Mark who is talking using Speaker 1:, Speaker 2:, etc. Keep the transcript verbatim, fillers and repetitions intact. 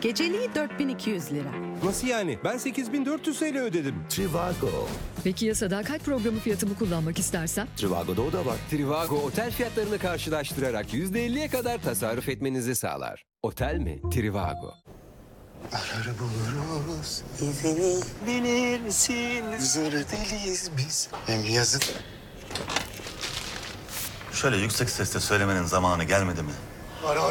Speaker 1: Geceliği dört bin iki yüz lira.
Speaker 2: Nasıl yani? Ben sekiz bin dört yüz T L ödedim.
Speaker 3: Trivago.
Speaker 4: Peki ya sadakat programı fiyatımı kullanmak istersem?
Speaker 3: Trivago'da o da var.
Speaker 5: Trivago otel fiyatlarını karşılaştırarak yüzde elliye kadar tasarruf etmenizi sağlar. Otel mi? Trivago.
Speaker 6: Arar buluruz izini bilir misin? Zır deliyiz biz. Hem yazın.
Speaker 7: Şöyle yüksek sesle söylemenin zamanı gelmedi mi?